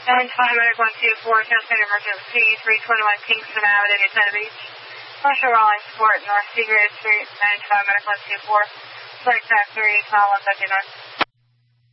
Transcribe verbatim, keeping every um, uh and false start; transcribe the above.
nine five medical one two four, Translator Emergency, three twenty-one Kingston Avenue, Daytona Beach. Marshall Rawlings Sport, North Seagraves Street, nine five medical one two four. Flight track three, call one fifty north.